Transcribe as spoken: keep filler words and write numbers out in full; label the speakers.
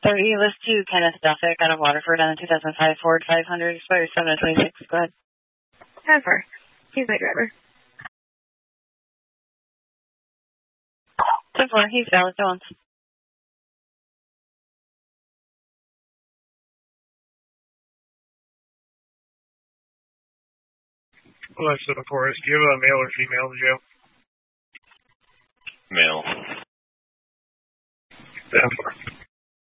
Speaker 1: thirty, list two, Kenneth Duffick out of Waterford on the two thousand five Ford five hundred, expires seven twenty-six. Go ahead.
Speaker 2: ten four. He's my driver.
Speaker 1: ten four, he's valid, go on.
Speaker 3: Alexa Forest, do you have a male or female in jail?
Speaker 4: Male.
Speaker 3: ten four.